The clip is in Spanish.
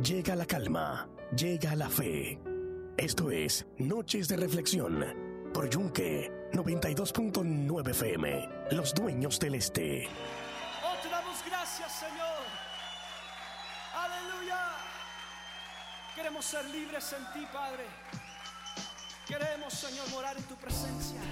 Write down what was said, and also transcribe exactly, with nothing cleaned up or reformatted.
llega la calma, llega la fe. Esto es Noches de Reflexión por Yunque noventa y dos punto nueve F M, los dueños del este. Oh, te damos gracias, Señor. Aleluya. Queremos ser libres en ti, Padre. Queremos, Señor, morar en tu presencia.